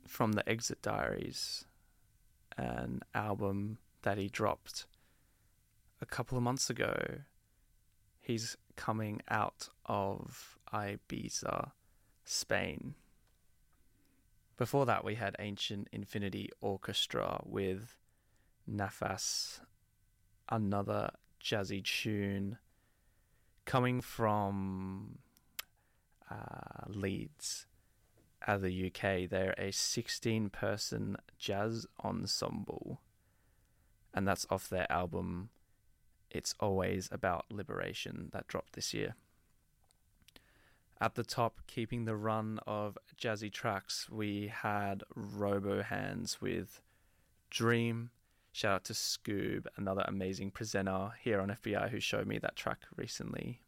from the Exit Diaries, an album that he dropped a couple of months ago. He's coming out of Ibiza, Spain. Before that, we had Ancient Infinity Orchestra with Nafas, another jazzy tune coming from Leeds, out of the UK. They're a 16-person jazz ensemble, and that's off their album It's Always About Liberation that dropped this year. At the top, keeping the run of jazzy tracks, we had Robo Hands with Dream. Shout out to Scoob, another amazing presenter here on FBI who showed me that track recently.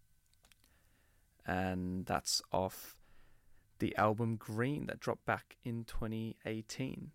And that's off the album Green that dropped back in 2018.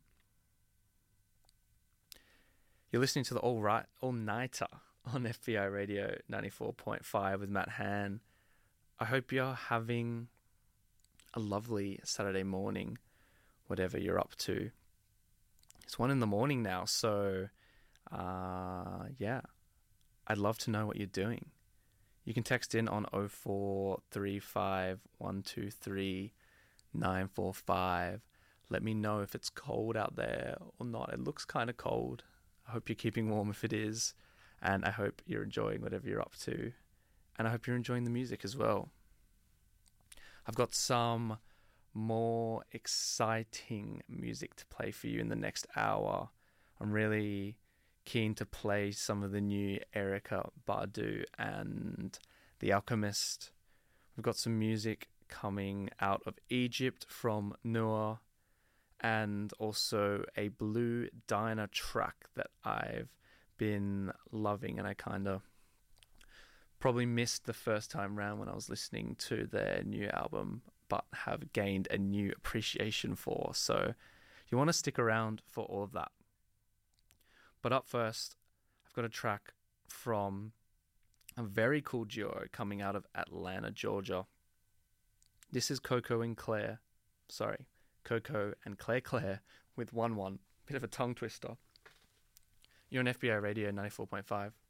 You're listening to the All-Nighter on FBI Radio 94.5 with Matt Han. I hope you're having a lovely Saturday morning, whatever you're up to. It's 1 a.m. now, so yeah, I'd love to know what you're doing. You can text in on 0435 123 945. Let me know if it's cold out there or not. It looks kind of cold. I hope you're keeping warm if it is, and I hope you're enjoying whatever you're up to, and I hope you're enjoying the music as well. I've got some more exciting music to play for you in the next hour. I'm really keen to play some of the new Erykah Badu and The Alchemist. We've got some music coming out of Egypt from Noah, and also a Blue Diner track that I've been loving, and I kind of probably missed the first time round when I was listening to their new album, but have gained a new appreciation for. So you want to stick around for all of that. But up first, I've got a track from a very cool duo coming out of Atlanta, Georgia. This is Coco and Claire with 1-1. Bit of a tongue twister. You're on FBI Radio 94.5.